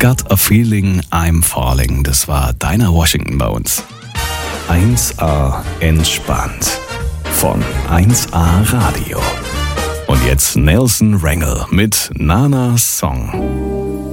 Got a Feeling I'm Falling. Das war Dinah Washington bei uns. 1A entspannt von 1A Radio. Und jetzt Nelson Rangel mit Nanas Song.